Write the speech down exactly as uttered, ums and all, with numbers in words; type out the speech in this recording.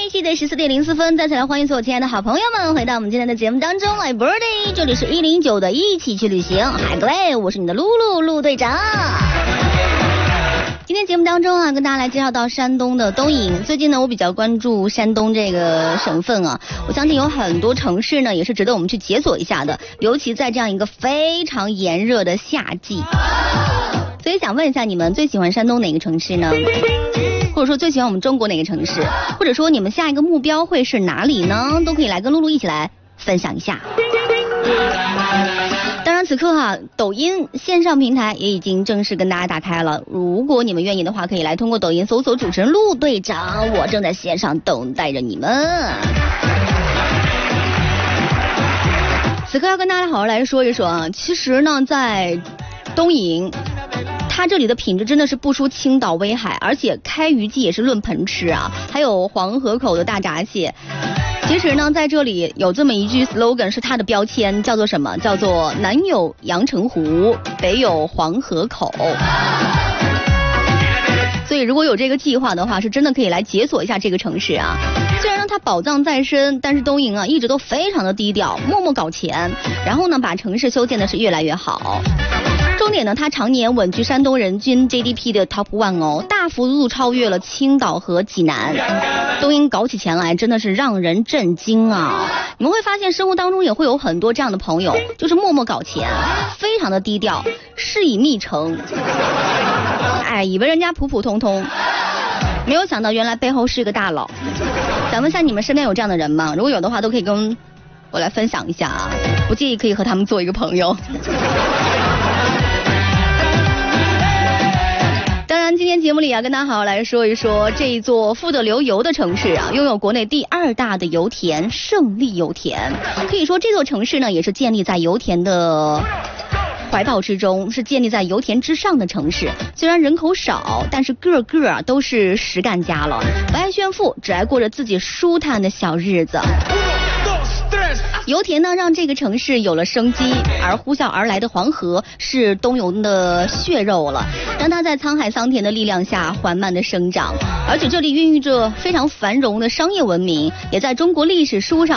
期的十四点零四分，再次来欢迎所有亲爱的好朋友们回到我们今天的节目当中来 birthday， 这里是一零九的一起去旅行，嗨各位，我是你的露露陆队长。今天节目当中啊，跟大家来介绍到山东的东引。最近呢，我比较关注山东这个省份啊，我相信有很多城市呢，也是值得我们去解锁一下的，尤其在这样一个非常炎热的夏季。所以想问一下，你们最喜欢山东哪个城市呢？或者说最喜欢我们中国哪个城市？或者说你们下一个目标会是哪里呢？都可以来跟露露一起来分享一下。当然此刻哈、啊，抖音线上平台也已经正式跟大家打开了。如果你们愿意的话，可以来通过抖音搜索主持人陆队长，我正在线上等待着你们。此刻要跟大家好好来说一说啊，其实呢，在东引，它这里的品质真的是不输青岛威海，而且开渔季也是论盆吃啊，还有黄河口的大闸蟹。其实呢，在这里有这么一句 slogan 是它的标签，叫做什么？叫做南有阳澄湖，北有黄河口。所以如果有这个计划的话，是真的可以来解锁一下这个城市啊。虽然呢它宝藏在身，但是东引啊一直都非常的低调，默默搞钱，然后呢把城市修建的是越来越好。重点呢，它常年稳居山东人均 G D P 的 top one 哦，大幅度超越了青岛和济南。东引搞起钱来真的是让人震惊啊！你们会发现生活当中也会有很多这样的朋友，就是默默搞钱，非常的低调，事以密成。哎，以为人家普普通通，没有想到原来背后是个大佬。想问一下你们身边有这样的人吗？如果有的话，都可以跟我来分享一下啊，不介意可以和他们做一个朋友。当然今天节目里啊，跟大家好好来说一说这一座富得流油的城市啊，拥有国内第二大的油田胜利油田。可以说这座城市呢，也是建立在油田的怀抱之中，是建立在油田之上的城市。虽然人口少，但是个个啊都是实干家了，不爱炫富，只爱过着自己舒坦的小日子。油田呢，让这个城市有了生机，而呼啸而来的黄河是东引的血肉了，让它在沧海桑田的力量下缓慢的生长。而且这里孕育着非常繁荣的商业文明，也在中国历史书上